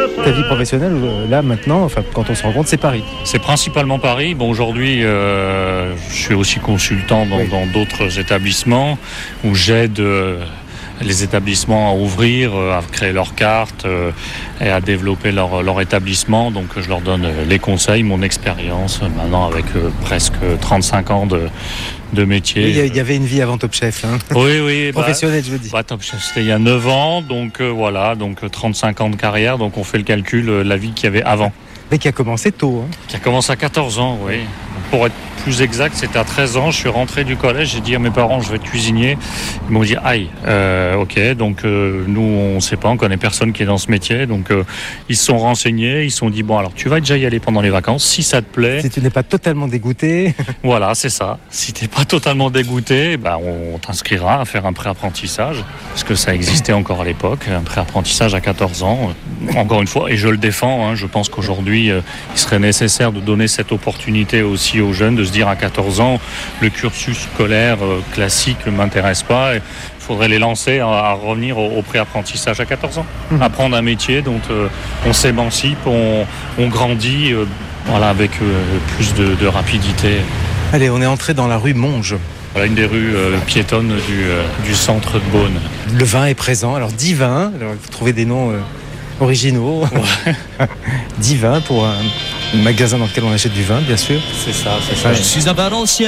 Ta vie professionnelle, là maintenant, enfin, quand on se rencontre, c'est Paris. C'est principalement Paris. Bon, aujourd'hui, je suis aussi consultant dans d'autres établissements où j'aide les établissements à ouvrir, à créer leurs cartes et à développer leur étabbissement. Donc je leur donne les conseils, mon expérience maintenant avec presque 35 ans de métier. Il y avait une vie avant Top Chef. Hein. Oui. Professionnelle, je veux dire. Top Chef, c'était il y a 9 ans, donc voilà, donc 35 ans de carrière, donc on fait le calcul, la vie qu'il y avait avant. Mais qui a commencé tôt. Hein. Qui a commencé à 14 ans, oui. Pour être plus exact, c'était à 13 ans, je suis rentré du collège, j'ai dit à mes parents, je vais être cuisinier. Ils m'ont dit, aïe, ok, donc nous, on ne sait pas, on ne connaît personne qui est dans ce métier. Donc ils se sont renseignés, ils se sont dit, bon, alors tu vas déjà y aller pendant les vacances, si ça te plaît. Si tu n'es pas totalement dégoûté. Voilà, c'est ça. Si tu n'es pas totalement dégoûté, on t'inscrira à faire un pré-apprentissage, parce que ça existait encore à l'époque, un pré-apprentissage à 14 ans. Encore une fois, et je le défends, hein, je pense qu'aujourd'hui, il serait nécessaire de donner cette opportunité aussi aux jeunes, de se dire à 14 ans, le cursus scolaire classique ne m'intéresse pas. Il faudrait les lancer à revenir au pré-apprentissage à 14 ans. Apprendre un métier dont on s'émancipe, on grandit avec plus de rapidité. Allez, on est entré dans la rue Monge. Voilà une des rues piétonnes du centre de Beaune. Le vin est présent, alors 10 vins, alors, vous trouvez des noms originaux. Ouais. 10 vins pour un magasin dans lequel on achète du vin, bien sûr. C'est ça. Je suis un Valencien.